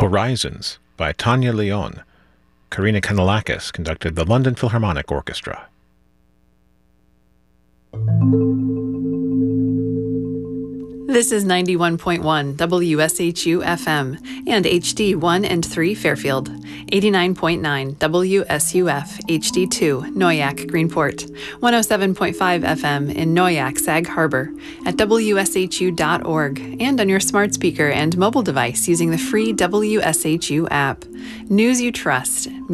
Horizons by Tanya Leon. Karina Kanellakis conducted the London Philharmonic Orchestra. This is 91.1 WSHU FM and HD 1 and 3 Fairfield, 89.9 WSUF HD2 Noyak Greenport, 107.5 FM in Noyak Sag Harbor, at WSHU.org, and on your smart speaker and mobile device using the free WSHU app. News you trust.